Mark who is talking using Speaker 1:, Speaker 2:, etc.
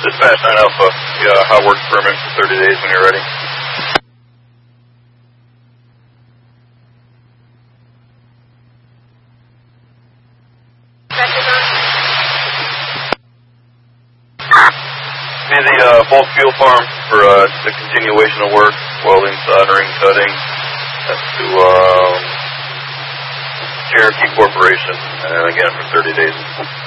Speaker 1: Dispatch 9 Alpha, hot work permit for 30 days when you're ready. Be the bulk fuel farm for the continuation of work, welding, soldering, cutting. That's to Cherokee Corporation, and again for 30 days.